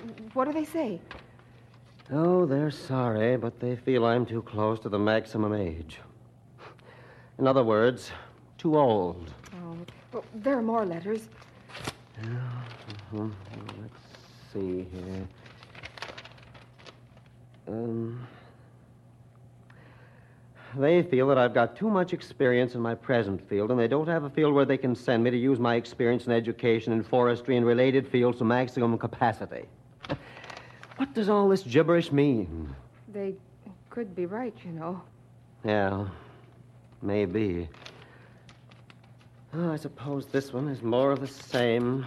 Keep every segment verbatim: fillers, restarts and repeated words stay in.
What do they say? Oh, they're sorry, but they feel I'm too close to the maximum age. In other words, too old. Oh, well, there are more letters. Yeah, uh-huh. Let's see here. Um, they feel that I've got too much experience in my present field, and they don't have a field where they can send me to use my experience in education in forestry and related fields to maximum capacity. What does all this gibberish mean? They could be right, you know. Yeah, maybe. Oh, I suppose this one is more of the same.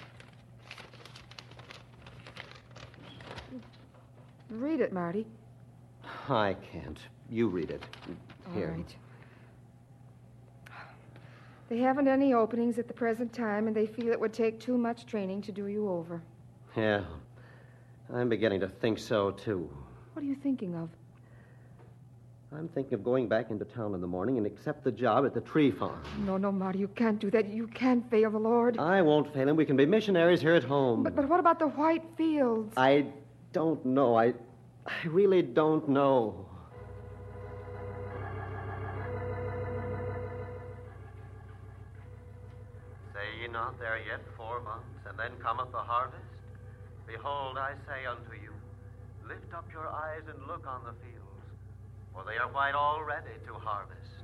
Read it, Marty. I can't. You read it. Here. All right. They haven't any openings at the present time, and they feel it would take too much training to do you over. Yeah. I'm beginning to think so, too. What are you thinking of? I'm thinking of going back into town in the morning and accept the job at the tree farm. No, no, Marty, you can't do that. You can't fail the Lord. I won't fail him. We can be missionaries here at home. But, but what about the white fields? I don't know. I, I really don't know. Say ye not, there are yet four months, and then cometh the harvest? Behold, I say unto you, lift up your eyes and look on the fields, for they are white already to harvest.